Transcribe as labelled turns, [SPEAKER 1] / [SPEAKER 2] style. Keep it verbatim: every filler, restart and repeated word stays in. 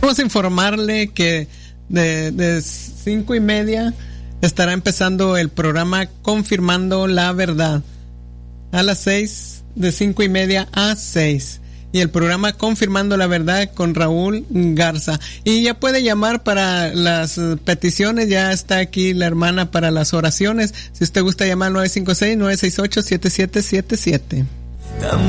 [SPEAKER 1] queremos informarle que de, de cinco y media estará empezando el programa Confirmando la Verdad. A las seis, de cinco y media a seis. Y el programa Confirmando la Verdad con Raúl Garza. Y ya puede llamar para las peticiones, ya está aquí la hermana para las oraciones. Si usted gusta llamar, nueve cinco seis, nueve seis ocho, siete siete siete siete.